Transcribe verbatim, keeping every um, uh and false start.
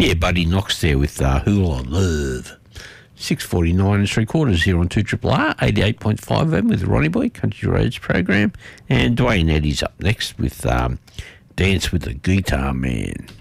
Yeah, Buddy Knox there with uh, Who'll I Love. six forty-nine and three quarters here on two R R R, eighty-eight point five M with Ronnie Boy, Country Roads program. And Dwayne Eddy's up next with um, Dance with the Guitar Man.